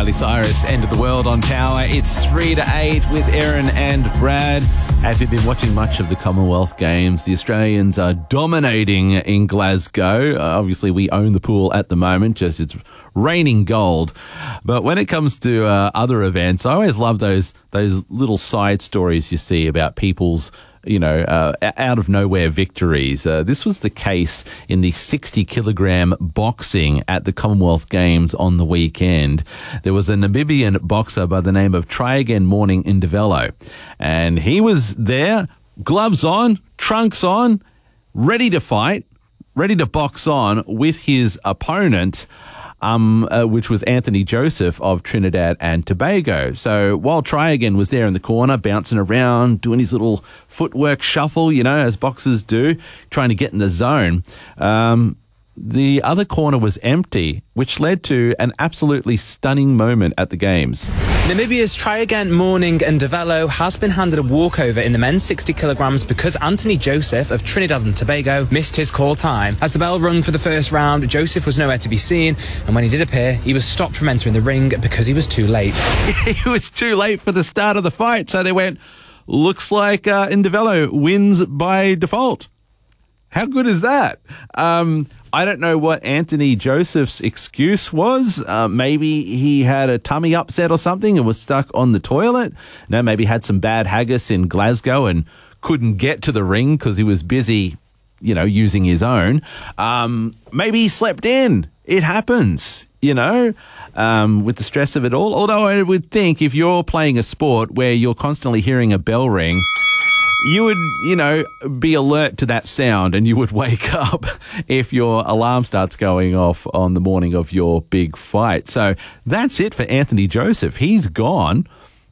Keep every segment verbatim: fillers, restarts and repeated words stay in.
Miley Cyrus, End of the World on Power. It's three to eight with Erin and Brad. Have you been watching much of the Commonwealth Games? The Australians are dominating in Glasgow. Uh, obviously, we own the pool at the moment, just it's raining gold. But when it comes to uh, other events, I always love those those little side stories you see about people's you know, uh, out of nowhere victories. Uh, this was the case in the sixty kilogram boxing at the Commonwealth Games on the weekend. There was a Namibian boxer by the name of Try Again Morning Indevelo, and he was there, gloves on, trunks on, ready to fight, ready to box on with his opponent, Um, uh, which was Anthony Joseph of Trinidad and Tobago. So while Try Again was there in the corner, bouncing around, doing his little footwork shuffle, you know, as boxers do, trying to get in the zone, um, the other corner was empty, which led to an absolutely stunning moment at the Games. Namibia's Try Again Morning Indevelo has been handed a walkover in the men's sixty kilograms because Anthony Joseph of Trinidad and Tobago missed his call time. As the bell rung for the first round, Joseph was nowhere to be seen, and when he did appear, he was stopped from entering the ring because he was too late. He was too late for the start of the fight, so they went, looks like uh, Indevelo wins by default. How good is that? Um, I don't know what Anthony Joseph's excuse was. Uh, maybe he had a tummy upset or something and was stuck on the toilet. No, maybe had some bad haggis in Glasgow and couldn't get to the ring because he was busy, you know, using his own. Um, maybe he slept in. It happens, you know, um, with the stress of it all. Although I would think if you're playing a sport where you're constantly hearing a bell ring, you would, you know, be alert to that sound and you would wake up if your alarm starts going off on the morning of your big fight. So that's it for Anthony Joseph. He's gone.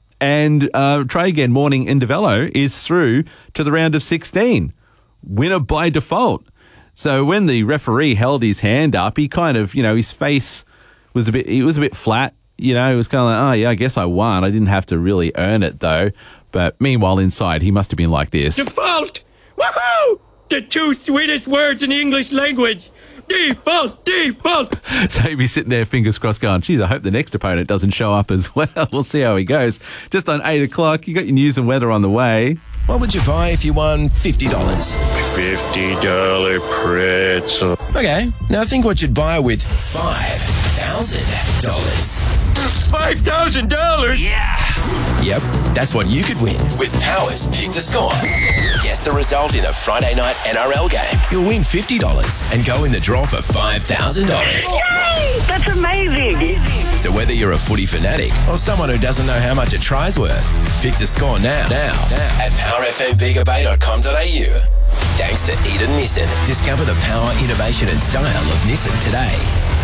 And uh, Try Again Morning Indevelo is through to the round of sixteen. Winner by default. So when the referee held his hand up, he kind of, you know, his face was a bit, he was a bit flat. You know, it was kind of like, oh, yeah, I guess I won. I didn't have to really earn it, though. But meanwhile, inside, he must have been like this. Default! Woohoo! The two sweetest words in the English language. Default! Default! So he'd be sitting there, fingers crossed, going, geez, I hope the next opponent doesn't show up as well. We'll see how he goes. Just on eight o'clock, you got your news and weather on the way. What would you buy if you won fifty dollars? fifty dollar pretzel. Okay, now think what you'd buy with five thousand dollars. five thousand dollars? Yeah! Yep, that's what you could win with Power's Pick the Score. Guess the result in a Friday night N R L game. You'll win fifty dollars and go in the draw for five thousand dollars. Yay! That's amazing! So whether you're a footy fanatic or someone who doesn't know how much a try's worth, pick the score now, now, now at power f m bega bay dot com dot a u. Thanks to Eden Nissan. Discover the power, innovation and style of Nissan today.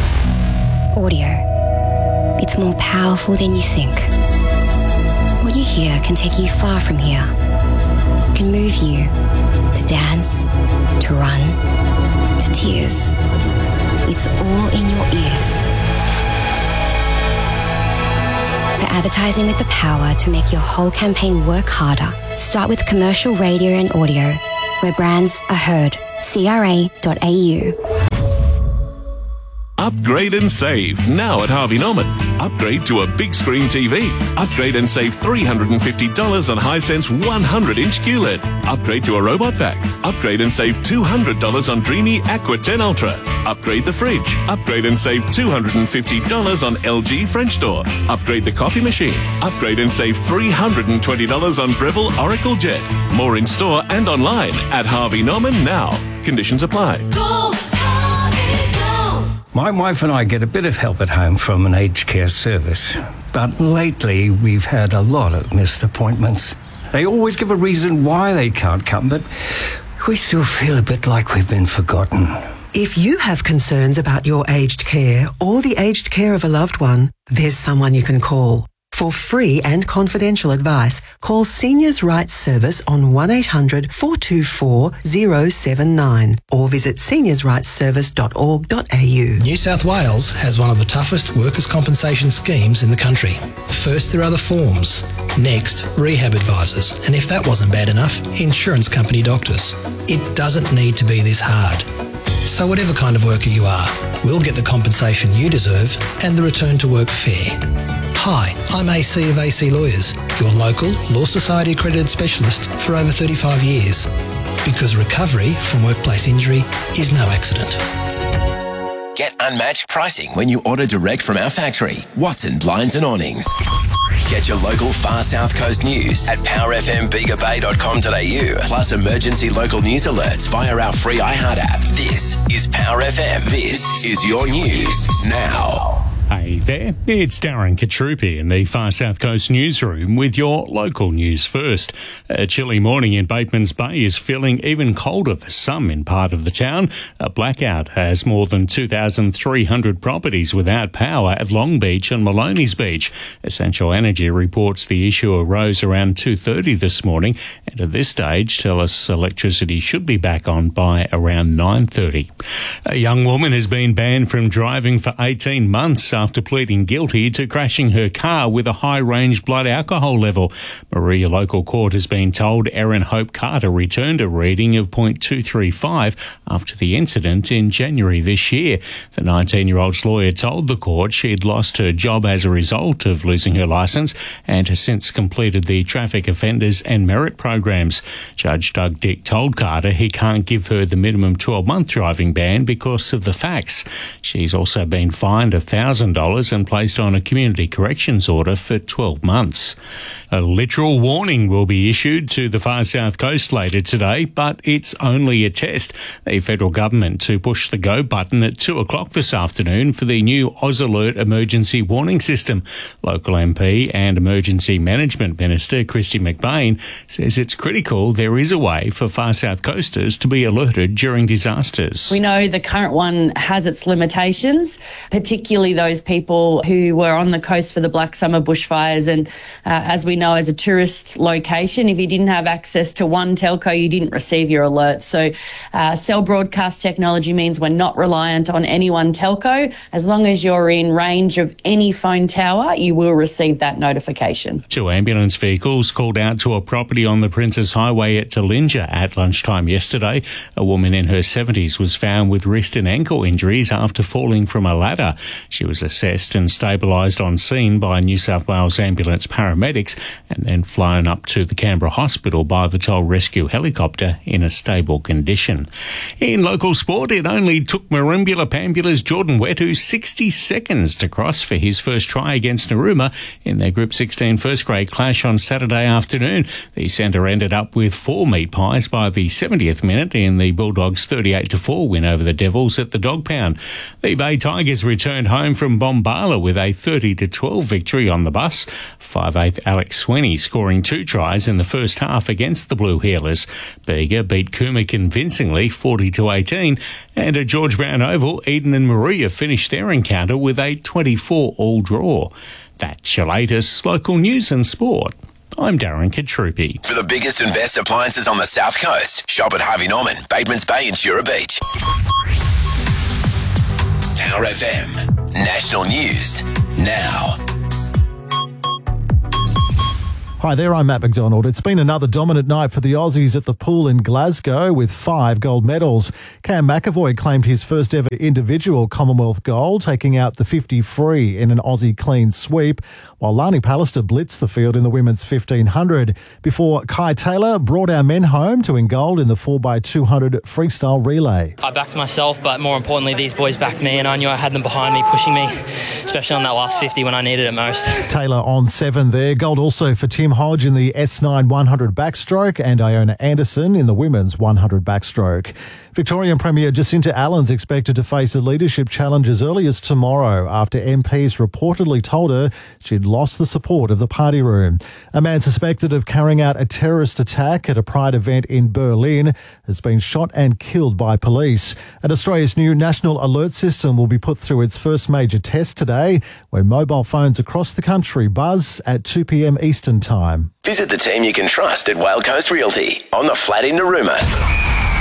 Audio. It's more powerful than you think. What you hear can take you far from here. It can move you to dance, to run, to tears. It's all in your ears. For advertising with the power to make your whole campaign work harder, start with commercial radio and audio, where brands are heard. C R A dot A U. Upgrade and save now at Harvey Norman. Upgrade to a big screen T V. Upgrade and save three hundred fifty dollars on Hisense one hundred inch Q L E D. Upgrade to a robot vac. Upgrade and save two hundred dollars on Dreamy Aqua ten Ultra. Upgrade the fridge. Upgrade and save two hundred fifty dollars on L G French door. Upgrade the coffee machine. Upgrade and save three hundred twenty dollars on Breville Oracle Jet. More in store and online at Harvey Norman now. Conditions apply. Go, Harvey, go! My wife and I get a bit of help at home from an aged care service. But lately, we've had a lot of missed appointments. They always give a reason why they can't come, but we still feel a bit like we've been forgotten. If you have concerns about your aged care or the aged care of a loved one, there's someone you can call. For free and confidential advice, call Seniors' Rights Service on one eight hundred four two four zero seven nine or visit seniors rights service dot org dot a u. New South Wales has one of the toughest workers' compensation schemes in the country. First, there are the forms. Next, rehab advisors. And if that wasn't bad enough, insurance company doctors. It doesn't need to be this hard. So whatever kind of worker you are, we'll get the compensation you deserve and the return to work fair. Hi, I'm A C of A C Lawyers, your local Law Society accredited specialist for over thirty-five years. Because recovery from workplace injury is no accident. Get unmatched pricing when you order direct from our factory, Watson Blinds and Awnings. Get your local Far South Coast news at power f m bega bay dot com dot a u, plus emergency local news alerts via our free iHeart app. This is Power F M. This is your news now. Hey there, it's Darren Katrupi in the Far South Coast newsroom with your local news first. A chilly morning in Batemans Bay is feeling even colder for some in part of the town. A blackout has more than two thousand three hundred properties without power at Long Beach and Maloney's Beach. Essential Energy reports the issue arose around two thirty this morning, and at this stage tell us electricity should be back on by around nine thirty. A young woman has been banned from driving for eighteen months after pleading guilty to crashing her car with a high-range blood alcohol level. Maria Local Court has been told Erin Hope Carter returned a reading of point two three five after the incident in January this year. The nineteen-year-old's lawyer told the court she'd lost her job as a result of losing her licence and has since completed the traffic offenders and merit programs. Judge Doug Dick told Carter he can't give her the minimum twelve-month driving ban because of the facts. She's also been fined one thousand dollars and placed on a community corrections order for twelve months. A literal warning will be issued to the Far South Coast later today, but it's only a test. The federal government to push the go button at two o'clock this afternoon for the new Oz Alert emergency warning system. Local M P and Emergency Management Minister Christy McBain says it's critical there is a way for Far South Coasters to be alerted during disasters. We know the current one has its limitations, particularly those people who were on the coast for the Black Summer bushfires. And uh, as we know, as a tourist location, if you didn't have access to one telco, you didn't receive your alerts. So uh, cell broadcast technology means we're not reliant on any one telco. As long as you're in range of any phone tower, you will receive that notification. Two ambulance vehicles called out to a property on the Princes Highway at Talinja at lunchtime yesterday. A woman in her seventies was found with wrist and ankle injuries after falling from a ladder. She was assessed and stabilised on scene by New South Wales ambulance paramedics and then flown up to the Canberra Hospital by the Toll Rescue helicopter in a stable condition. In local sport, it only took Merimbula Pambula's Jordan Wetu sixty seconds to cross for his first try against Narooma in their Group sixteen first grade clash on Saturday afternoon. The centre ended up with four meat pies by the seventieth minute in the Bulldogs' thirty-eight to four win over the Devils at the Dog Pound. The Bay Tigers returned home from Bombala with a thirty to twelve victory on the bus. five eighth Alex Sweeney scoring two tries in the first half against the Blue Heelers. Bega beat Cooma convincingly forty to eighteen, and at George Brown Oval, Eden and Maria finished their encounter with a twenty-four all draw. That's your latest local news and sport. I'm Darren Katrupi. For the biggest and best appliances on the South Coast, shop at Harvey Norman, Batemans Bay and Shura Beach. Power F M. National News now. Hi there, I'm Matt McDonald. It's been another dominant night for the Aussies at the pool in Glasgow with five gold medals. Cam McAvoy claimed his first ever individual Commonwealth gold, taking out the fifty free in an Aussie clean sweep, while Lani Pallister blitzed the field in the women's fifteen hundred before Kai Taylor brought our men home to win gold in the four by two hundred freestyle relay. I backed myself, but more importantly, these boys backed me, and I knew I had them behind me, pushing me, especially on that last fifty when I needed it most. Taylor on seven there. Gold also for Tim Hodge in the S nine one hundred backstroke and Iona Anderson in the women's one hundred backstroke. Victorian Premier Jacinta Allen's expected to face a leadership challenge as early as tomorrow after M Ps reportedly told her she'd lost the support of the party room. A man suspected of carrying out a terrorist attack at a Pride event in Berlin has been shot and killed by police. And Australia's new National Alert System will be put through its first major test today when mobile phones across the country buzz at two p.m. Eastern Time. Visit the team you can trust at Whale Coast Realty on the flat in Narooma.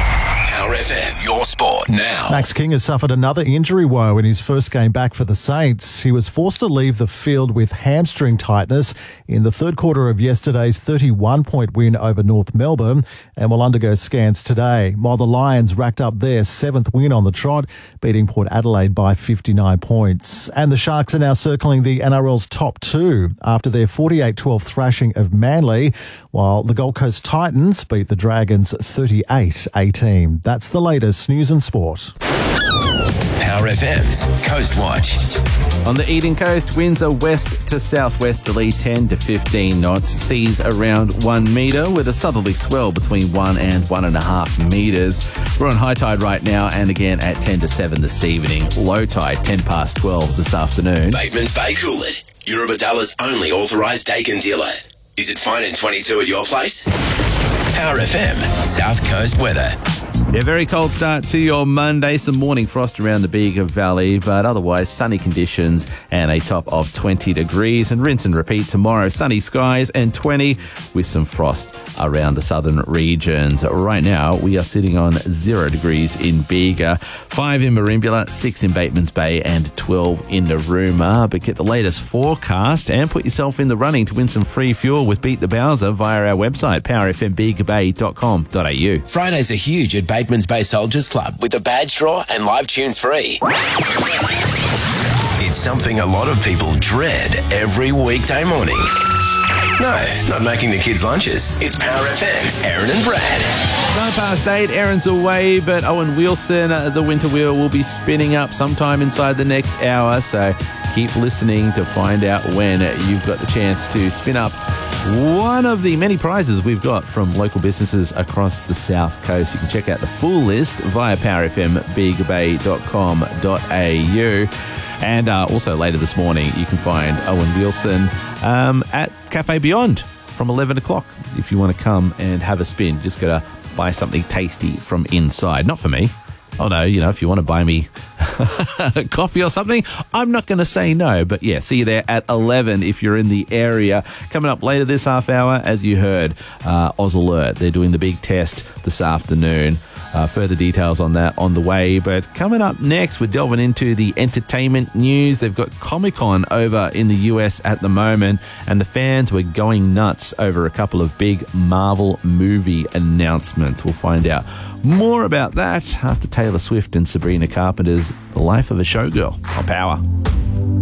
Power F M, your sport now. Max King has suffered another injury woe in his first game back for the Saints. He was forced to leave the field with hamstring tightness in the third quarter of yesterday's thirty-one point win over North Melbourne and will undergo scans today, while the Lions racked up their seventh win on the trot, beating Port Adelaide by fifty-nine points. And the Sharks are now circling the N R L's top two after their forty-eight twelve thrashing of Manly, while the Gold Coast Titans beat the Dragons thirty-eight eighteen. That's the latest news and sport. Power F M's Coast Watch. On the Eden Coast, winds are west to southwesterly ten to fifteen knots, seas around one metre with a southerly swell between one and one and a half metres. We're on high tide right now and again at ten to seven this evening. Low tide ten past twelve this afternoon. Bateman's Bay Coolid, Eurobadalla's only authorised Dakin dealer. Is it fine in twenty-two at your place? Power F M South Coast weather. Yeah, very cold start to your Monday. Some morning frost around the Bega Valley, but otherwise sunny conditions and a top of twenty degrees. And rinse and repeat tomorrow. Sunny skies and twenty with some frost around the southern regions. Right now, we are sitting on zero degrees in Bega, five in Merimbula, six in Bateman's Bay, and twelve in Narooma. But get the latest forecast and put yourself in the running to win some free fuel with Beat the Bowser via our website, power f m bega bay dot com dot a u. Fridays are huge at Bateman's Bay Soldiers Club with the badge draw and live tunes free. It's something a lot of people dread every weekday morning. No, not making the kids' lunches. It's Power F M's Aaron and Brad. Nine past eight, Aaron's away, but Owen Wilson, uh, the winter wheel, will be spinning up sometime inside the next hour, so keep listening to find out when you've got the chance to spin up one of the many prizes we've got from local businesses across the South Coast. You can check out the full list via power f m bega bay dot com dot a u. And uh, also later this morning, you can find Owen Wilson um, at Cafe Beyond from eleven o'clock. If you want to come and have a spin, just got to buy something tasty from inside. Not for me. Oh, no, you know, if you want to buy me coffee or something, I'm not going to say no. But, yeah, see you there at eleven if you're in the area. Coming up later this half hour, as you heard, uh, Oz Alert. They're doing the big test this afternoon. Uh, further details on that on the way. But coming up next, we're delving into the entertainment news. They've got Comic-Con over in the U S at the moment, and the fans were going nuts over a couple of big Marvel movie announcements. We'll find out more about that after Taylor Swift and Sabrina Carpenter's The Life of a Showgirl on Power.